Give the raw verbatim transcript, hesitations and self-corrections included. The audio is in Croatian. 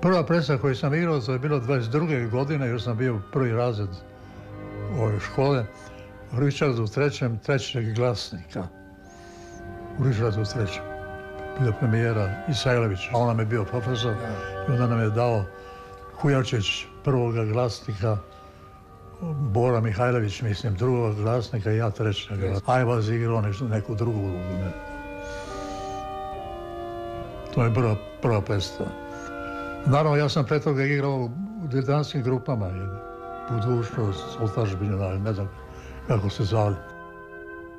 Prva predstava koju sam igrao, to je bilo dvadeset druge godine, još sam bio prvi razred ove škole, u Richardu trećem, trećeg glasnika. U Richardu trećem. Bila premijera Isajlović, a on nam je bio profesor i onda nam je dao Kujačić prvoga glasnika, Bora Mihajlović, mislim, drugog glasnika i ja trećeg glasnika. Ajvaz igrao nešto, neku drugu ulogu. Ne. To je prva, prva predstava. Naravno, ja sam pre toga igrao u danskim grupama, Budućnost, Oltažbina, ne znam kako se zvali.